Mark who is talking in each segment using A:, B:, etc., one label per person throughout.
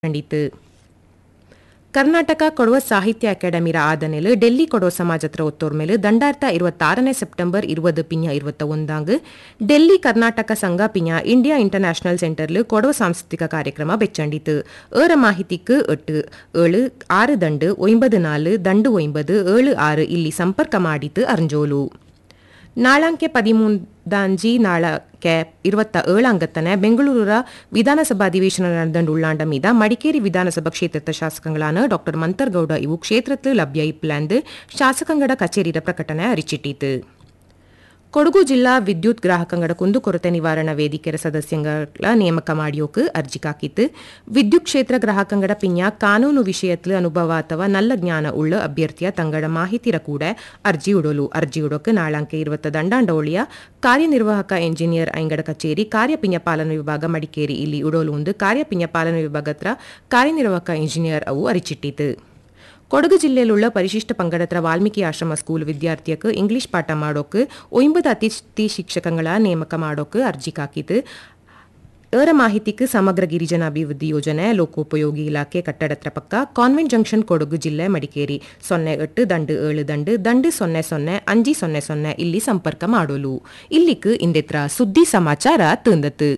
A: ಕಂಡಿತು. ಕರ್ನಾಟಕ ಕೊಡವ ಸಾಹಿತ್ಯ ಅಕಾಡೆಮಿರ ಆದನೆಲು ಡೆಲ್ಲಿ ಕೊಡವ ಸಮಾಜತ್ರ ಒತ್ತೋರ್ಮೇಲು 2026 ಸೆಪ್ಟೆಂಬರ್ 20 ಪಿಂಜ 21 ಡೆಲ್ಲಿ ಕರ್ನಾಟಕ ಸಂಘ ಪಿಂಜ ಇಂಡಿಯಾ ಇಂಟರ್ನ್ಯಾಷನಲ್ ಸೆಂಟರ್ಲು ಕೊಡವ ಸಾಂಸ್ಕೃತಿಕ ಕಾರ್ಯಕ್ರಮ ಬೆಚ್ಚಂಡಿತು. ಏರ ಮಾಹಿತಿக்கு 8 ದಂಡು 94 ದಂಡು 9 76 ಇಲ್ಲಿ ಸಂಪರ್ಕ ಮಾಡಿತು ಅರ್ಜೋಲು. ನಾಳಂಕೆ 13 ನಾಳಕ್ಕೆ 27 ಬೆಂಗಳೂರ ವಿಧಾನಸಭಾ ಅಧಿವೇಶನ ನಡೆದಂಡುಳ್ಳಾಂಡ ಮೀದ ಮಡಿಕೇರಿ ವಿಧಾನಸಭಾ ಕ್ಷೇತ್ರದ ಶಾಸಕಗಳಾன ಡಾ ಮಂತರ್ಗೌಡ ಇವು ಕ್ಷೇತ್ರത്തിൽ ಲಭ್ಯ ಇಪ್ಪಲೆಂದು ಶಾಸಕಂಗಡ ಕಚೇರಿಯ ಪ್ರಕಟಣೆ ಅರಿಚಿಟ್ಟಿತು. ಕೊಡಗು ಜಿಲ್ಲಾ ವಿದ್ಯುತ್ ಗ್ರಾಹಕಂಗಡ ಕುಂದುಕೊರತೆ ನಿವಾರಣಾ ವೇದಿಕೆಯ ಸದಸ್ಯಗಳ ನೇಮಕ ಮಾಡಿಯೋಕು ಅರ್ಜಿ ಕಾಕಿತ್ತು. ವಿದ್ಯುತ್ ಕ್ಷೇತ್ರ ಗ್ರಾಹಕಂಗಡ ಪಿಂಜ ಕಾನೂನು ವಿಷಯത്തിൽ ಅನುಭವ ಅಥವಾ ನಲ್ಲ ಜ್ಞಾನ ಉಳ್ಳ ಅಭ್ಯರ್ಥಿಯ ತಂಗಡ ಮಾಹಿತಿರ ಕೂಡ ಅರ್ಜಿ ಉಡೋಕೆ ನಾಳಂಕೆ 20 ದಂಡಾಂಡೋಳಿಯ ಕಾರ್ಯನಿರ್ವಾಹಕ ಎಂಜಿನಿಯರ್ ಐಂಗಡ ಕಚೇರಿ ಕಾರ್ಯ ಪಿಂಜ ಪಾಲನಾ ವಿಭಾಗ ಮಡಿಕೇರಿ ಇಲ್ಲಿ ಉಡೋಲು ಒಂದು ಕಾರ್ಯ ಪಿಂಜ ಪಾಲನಾ ವಿಭಾಗತ್ರ ಕಾರ್ಯನಿರ್ವಾಹಕ ಎಂಜಿನಿಯರ್ ಅವು ಅರಿಚಿಟ್ಟಿತು. ಕೊಡಗು ಜಿಲ್ಲೆಯಲ್ലുള്ള ಪರಿಶಿಷ್ಟ ಪಂಗಡತ್ರ ವಾಲ್ಮೀಕಿ ಆಶ್ರಮ ಸ್ಕೂಲ್ ವಿದ್ಯಾರ್ಥಿಯಕ್ಕೆ ಇಂಗ್ಲಿಷ್ ಪಾಠ ಮಾಡೋಕೆ 9 ಅತಿಥಿ ಶಿಕ್ಷಕಗಳ ನೇಮಕ ಮಾಡೋಕೆ ಅರ್ಜಿ ಕಾಕಿತು. ಏರ ಮಾಹಿತಿக்கு ಸಮಗ್ರ ಗಿರಿಜನಾಭಿವೃದ್ಧಿ ಯೋಜನೆ ಲೋಕೋಪಯೋಗಿ ಇಲಾಖೆ ಕಟ್ಟಡತ್ರ ಪಕ್ಕ ಕಾನ್ವೆಂಟ್ ಜಂಕ್ಷನ್ ಕೊಡಗು ಜಿಲ್ಲೆ ಮಡಿಕೇರಿ 08 ದಂಡು 7 ದಂಡು 00 500 ಇಲ್ಲಿ ಸಂಪರ್ಕ ಮಾಡೋಲು. ಇಲ್ಲಿக்கு ಇಂದೆತ್ರ ಸುದ್ದಿ ಸಮಾಚಾರ ತಂದತು.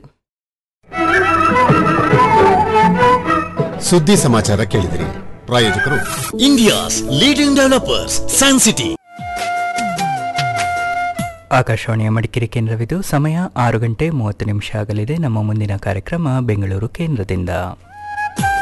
B: ಸುದ್ದಿ ಸಮಾಚಾರ ಕೇಳಿದಿರಿ. ಪ್ರಾಯೋಜಕರು
C: India's leading developers San city.
D: ಆಕಾಶವಾಣಿಯ ಮಡಿಕೇರಿ ಕೇಂದ್ರವಿದು. ಸಮಯ 6 ಗಂಟೆ 30 ನಿಮಿಷ ಆಗಲಿದೆ. ನಮ್ಮ ಮುಂದಿನ ಕಾರ್ಯಕ್ರಮ ಬೆಂಗಳೂರು ಕೇಂದ್ರದಿಂದ.